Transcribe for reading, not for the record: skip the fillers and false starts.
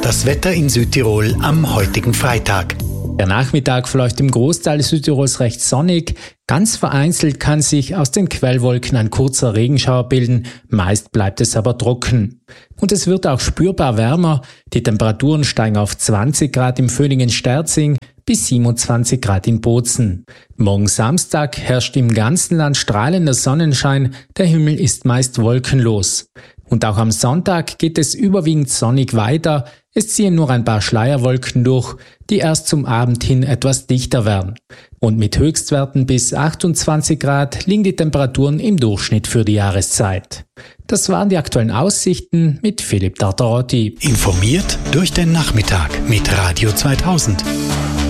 Das Wetter in Südtirol am heutigen Freitag. Der Nachmittag verläuft im Großteil Südtirols recht sonnig. Ganz vereinzelt kann sich aus den Quellwolken ein kurzer Regenschauer bilden, meist bleibt es aber trocken. Und es wird auch spürbar wärmer. Die Temperaturen steigen auf 20 Grad im Vöningen-Sterzing bis 27 Grad in Bozen. Morgen Samstag herrscht im ganzen Land strahlender Sonnenschein, der Himmel ist meist wolkenlos. Und auch am Sonntag geht es überwiegend sonnig weiter, es ziehen nur ein paar Schleierwolken durch, die erst zum Abend hin etwas dichter werden. Und mit Höchstwerten bis 28 Grad liegen die Temperaturen im Durchschnitt für die Jahreszeit. Das waren die aktuellen Aussichten mit Philipp Tartarotti. Informiert durch den Nachmittag mit Radio 2000.